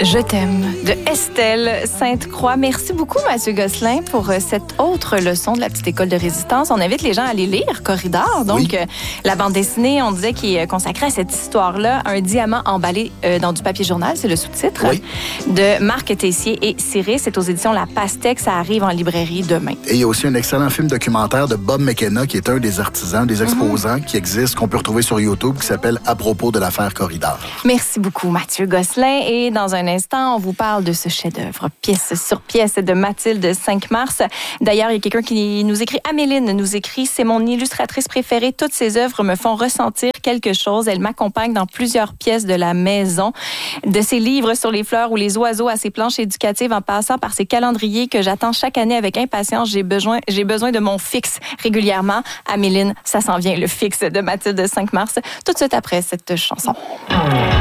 Je t'aime de Estelle Sainte-Croix. Merci beaucoup, Mathieu Gosselin, pour cette autre leçon de la petite école de résistance. On invite les gens à aller lire Corridor. Donc, oui. La bande dessinée, on disait, qui est consacrée à cette histoire-là, Un diamant emballé dans du papier journal, c'est le sous-titre, oui. De Marc Tessier et Cyril. C'est aux éditions La Pastèque. Ça arrive en librairie demain. Et il y a aussi un excellent film documentaire de Bob McKenna, qui est un des artisans, des exposants qui existent, qu'on peut retrouver sur YouTube, qui s'appelle À propos de l'affaire Corridor. Merci beaucoup, Mathieu Gosselin. Et dans un instant, on vous parle de ce chef-d'œuvre, pièce sur pièce, de Mathilde 5 mars. D'ailleurs, il y a quelqu'un qui nous écrit, Améline nous écrit, c'est mon illustratrice préférée. Toutes ses œuvres me font ressentir quelque chose. Elle m'accompagne dans plusieurs pièces de la maison. De ses livres sur les fleurs ou les oiseaux à ses planches éducatives, en passant par ses calendriers que j'attends chaque année avec impatience. J'ai besoin de mon fixe régulièrement. Améline, ça s'en vient, le fixe de Mathilde 5 mars. Tout de suite après cette chanson.